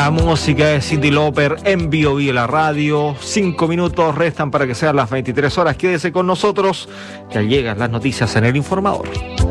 La música de Cyndi Lauper en Bio la radio. 5 minutos restan para que sean las 23 horas. Quédese con nosotros. Ya llegan las noticias en El Informador.